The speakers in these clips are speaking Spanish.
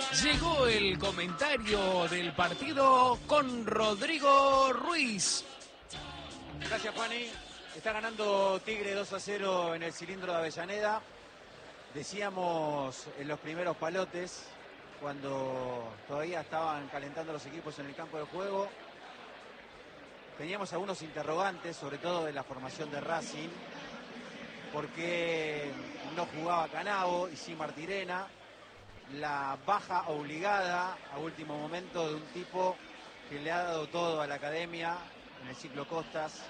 Llegó el comentario del partido con Rodrigo Ruiz. Gracias, Juani. Está ganando Tigre 2-0 en el cilindro de Avellaneda. Decíamos en los primeros palotes, cuando todavía estaban calentando los equipos en el campo de juego, teníamos algunos interrogantes, sobre todo de la formación de Racing. ¿Por qué no jugaba Canavo y sí Martirena? La baja obligada a último momento de un tipo que le ha dado todo a la academia en el ciclo Costas,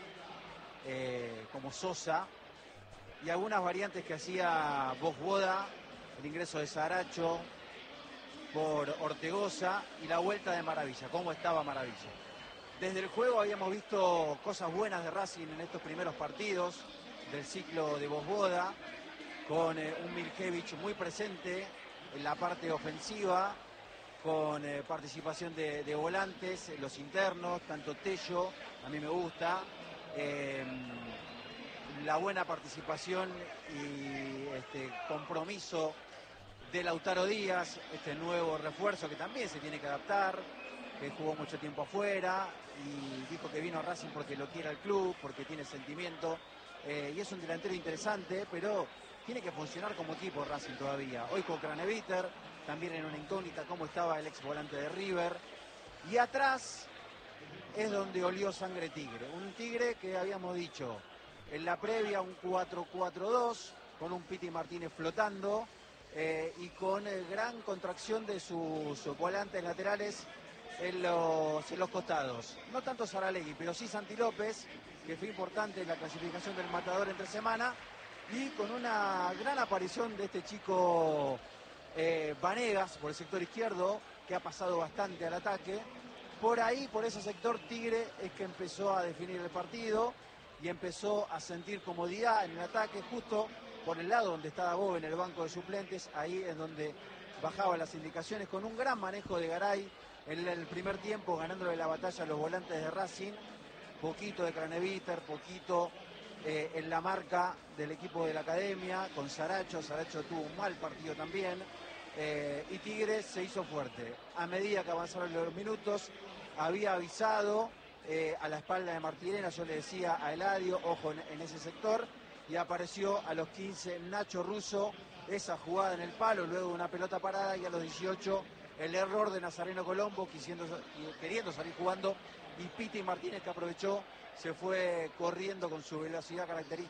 como Sosa, y algunas variantes que hacía Bosboda, el ingreso de Saracho por Ortegoza y la vuelta de Maravilla. ¿Cómo estaba Maravilla? Desde el juego habíamos visto cosas buenas de Racing en estos primeros partidos del ciclo de Bosboda, con un Miljevich muy presente en la parte ofensiva, con participación de volantes, los internos, tanto Tello, a mí me gusta, la buena participación y compromiso de Lautaro Díaz, este nuevo refuerzo que también se tiene que adaptar, que jugó mucho tiempo afuera y dijo que vino a Racing porque lo quiere el club, porque tiene sentimiento, y es un delantero interesante, pero tiene que funcionar como equipo Racing todavía. Hoy con Craneviter, también en una incógnita cómo estaba el ex volante de River. Y atrás es donde olió sangre Tigre. Un Tigre que habíamos dicho en la previa un 4-4-2, con un Piti Martínez flotando y con gran contracción de sus volantes laterales en los costados. No tanto Saralegui, pero sí Santi López, que fue importante en la clasificación del Matador entre semana, y con una gran aparición de este chico Vanegas por el sector izquierdo, que ha pasado bastante al ataque. Por ahí, por ese sector, Tigre es que empezó a definir el partido y empezó a sentir comodidad en el ataque, justo por el lado donde estaba Bob en el banco de suplentes. Ahí es donde bajaban las indicaciones, con un gran manejo de Garay en el primer tiempo, ganándole la batalla a los volantes de Racing. Poquito de Craneviter, poquito en la marca del equipo de la academia, con Saracho. Saracho tuvo un mal partido también, y Tigre se hizo fuerte. A medida que avanzaron los minutos, había avisado a la espalda de Martirena, yo le decía a Eladio, ojo en ese sector, y apareció a los 15 Nacho Russo, esa jugada en el palo, luego de una pelota parada, y a los 18 el error de Nazareno Colombo, queriendo salir jugando, y Piti Martínez, que aprovechó, se fue corriendo con su velocidad característica